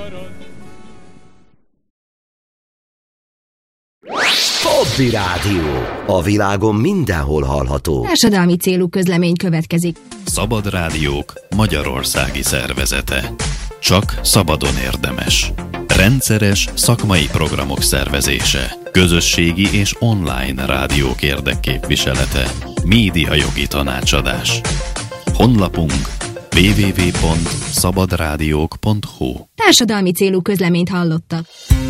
Hobby Rádió. A világon mindenhol hallható. Társadalmi célú közlemény következik. Szabad Rádiók magyarországi szervezete. Csak szabadon érdemes. Rendszeres szakmai programok szervezése. Közösségi és online rádiók érdekképviselete. Médiajogi tanácsadás. Honlapunk www.szabadrádiók.hu. Társadalmi célú közleményt hallottak.